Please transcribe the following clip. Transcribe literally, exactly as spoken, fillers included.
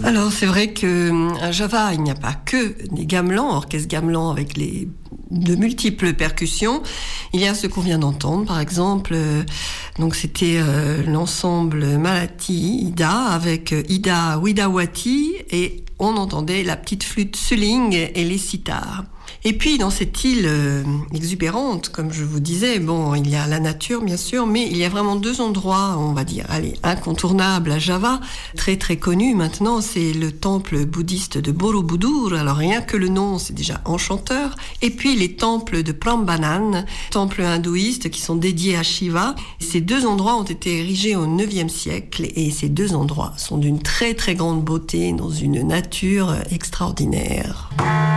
Alors c'est vrai qu'à Java, il n'y a pas que des gamelans, orchestre gamelan avec les de multiples percussions. Il y a ce qu'on vient d'entendre, par exemple. Euh, donc c'était euh, l'ensemble Malati Ida avec Ida Widawati et on entendait la petite flûte suling et les sitars. Et puis dans cette île euh, exubérante, comme je vous disais, bon, il y a la nature bien sûr, mais il y a vraiment deux endroits, on va dire, allez, incontournables à Java, très très connus maintenant. C'est le temple bouddhiste de Borobudur. Alors rien que le nom, c'est déjà enchanteur. Et puis les temples de Prambanan, temples hindouistes qui sont dédiés à Shiva. Ces deux endroits ont été érigés au neuvième siècle et ces deux endroits sont d'une très très grande beauté dans une nature extraordinaire.